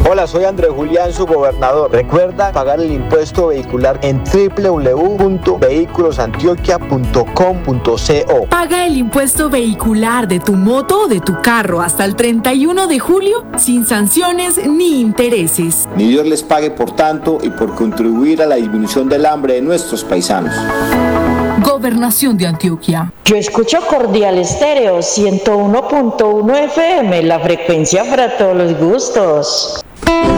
Hola, soy Andrés Julián, su gobernador. Recuerda pagar el impuesto vehicular en www.vehiculosantioquia.com.co. Paga el impuesto vehicular de tu moto o de tu carro hasta el 31 de julio sin sanciones ni intereses. Ni Dios les pague por tanto y por contribuir a la disminución del hambre de nuestros paisanos. Gobernación de Antioquia. Yo escucho Cordial Estéreo 101.1 FM, la frecuencia para todos los gustos.